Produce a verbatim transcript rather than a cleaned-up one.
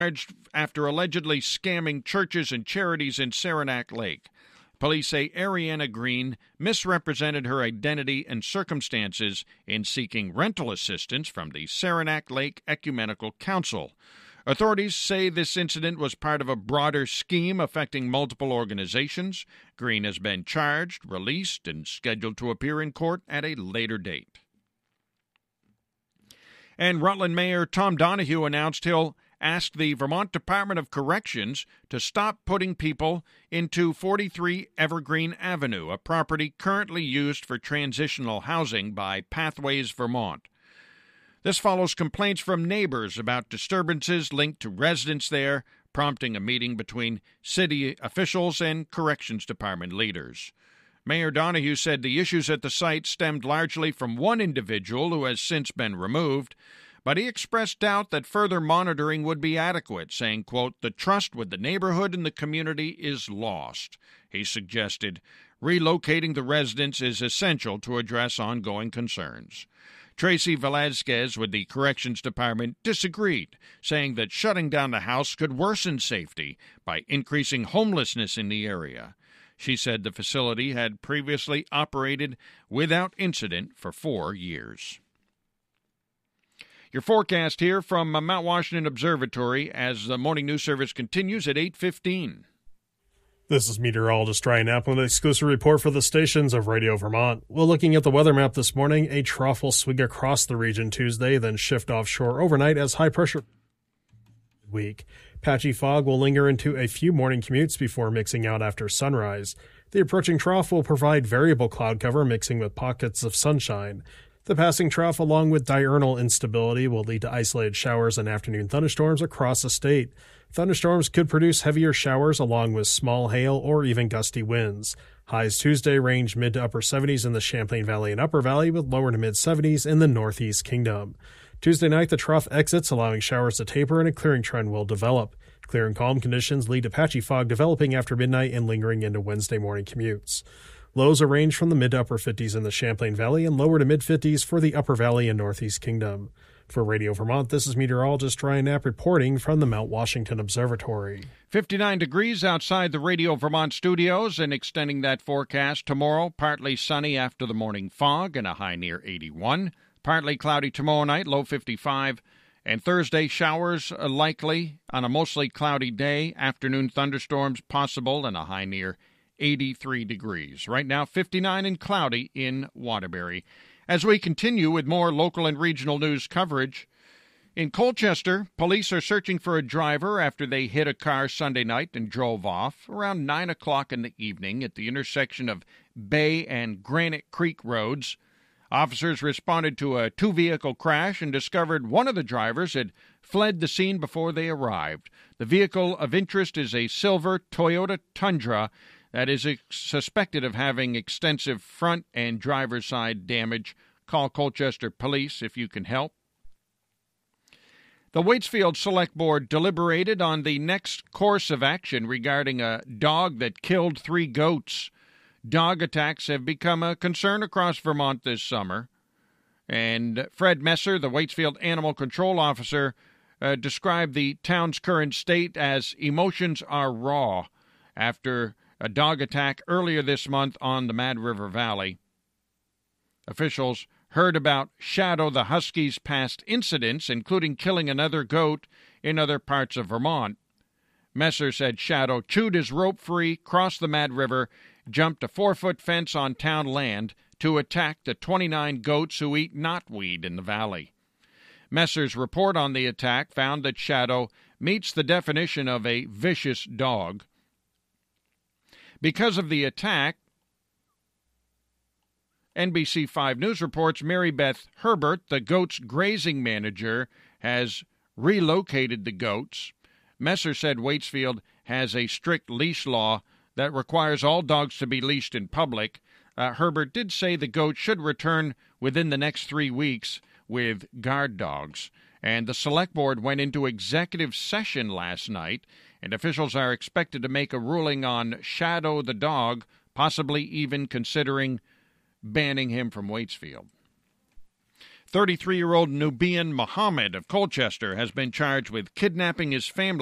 charged after allegedly scamming churches and charities in Saranac Lake. Police say Ariana Green misrepresented her identity and circumstances in seeking rental assistance from the Saranac Lake Ecumenical Council. Authorities say this incident was part of a broader scheme affecting multiple organizations. Green has been charged, released, and scheduled to appear in court at a later date. And Rutland Mayor Tom Donahue announced he'll ask the Vermont Department of Corrections to stop putting people into forty-three Evergreen Avenue, a property currently used for transitional housing by Pathways Vermont. This follows complaints from neighbors about disturbances linked to residents there, prompting a meeting between city officials and Corrections Department leaders. Mayor Donahue said the issues at the site stemmed largely from one individual who has since been removed, but he expressed doubt that further monitoring would be adequate, saying, quote, "The trust with the neighborhood and the community is lost." He suggested relocating the residents is essential to address ongoing concerns. Tracy Velazquez with the Corrections Department disagreed, saying that shutting down the house could worsen safety by increasing homelessness in the area. She said the facility had previously operated without incident for four years. Your forecast here from Mount Washington Observatory as the morning news service continues at eight fifteen. This is meteorologist Ryan Knapp with an exclusive report for the stations of Radio Vermont. Well, looking at the weather map this morning, a trough will swing across the region Tuesday, then shift offshore overnight as high pressure week. Patchy fog will linger into a few morning commutes before mixing out after sunrise. The approaching trough will provide variable cloud cover mixing with pockets of sunshine. The passing trough, along with diurnal instability, will lead to isolated showers and afternoon thunderstorms across the state. Thunderstorms could produce heavier showers along with small hail or even gusty winds. Highs Tuesday range mid to upper seventies in the Champlain Valley and Upper Valley, with lower to mid seventies in the Northeast Kingdom. Tuesday night, the trough exits, allowing showers to taper and a clearing trend will develop. Clear and calm conditions lead to patchy fog developing after midnight and lingering into Wednesday morning commutes. Lows are ranged from the mid to upper fifties in the Champlain Valley and lower to mid fifties for the Upper Valley and Northeast Kingdom. For Radio Vermont, this is meteorologist Ryan Knapp reporting from the Mount Washington Observatory. fifty-nine degrees outside the Radio Vermont studios, and extending that forecast tomorrow, partly sunny after the morning fog and a high near eighty-one. Partly cloudy tomorrow night, low fifty-five. And Thursday, showers likely on a mostly cloudy day. Afternoon thunderstorms possible and a high near eighty-three degrees. Right now, fifty-nine and cloudy in Waterbury. As we continue with more local and regional news coverage, in Colchester, police are searching for a driver after they hit a car Sunday night and drove off around nine o'clock in the evening at the intersection of Bay and Granite Creek roads. Officers responded to a two-vehicle crash and discovered one of the drivers had fled the scene before they arrived. The vehicle of interest is a silver Toyota Tundra that is suspected of having extensive front and driver's side damage. Call Colchester Police if you can help. The Waitsfield Select Board deliberated on the next course of action regarding a dog that killed three goats. Dog attacks have become a concern across Vermont this summer. And Fred Messer, the Waitsfield Animal Control Officer, uh, described the town's current state as emotions are raw after a dog attack earlier this month on the Mad River Valley. Officials heard about Shadow the Husky's past incidents, including killing another goat in other parts of Vermont. Messer said Shadow chewed his rope free, crossed the Mad River, jumped a four-foot fence on town land to attack the twenty-nine goats who eat knotweed in the valley. Messer's report on the attack found that Shadow meets the definition of a vicious dog. Because of the attack, N B C five News reports Mary Beth Herbert, the goat's grazing manager, has relocated the goats. Messer said Waitsfield has a strict leash law that requires all dogs to be leashed in public. Uh, Herbert did say the goat should return within the next three weeks with guard dogs. And the Select Board went into executive session last night, and officials are expected to make a ruling on Shadow the dog, possibly even considering banning him from Waitsfield. thirty-three-year-old Nubian Muhammad of Colchester has been charged with kidnapping his family